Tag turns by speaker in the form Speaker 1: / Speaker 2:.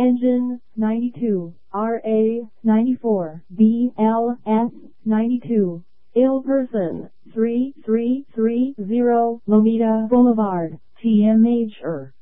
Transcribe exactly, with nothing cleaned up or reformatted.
Speaker 1: Engine, ninety-two, R A, ninety-four, B L S, ninety-two. Ill person, three three three zero, Lomita Boulevard, T M H R.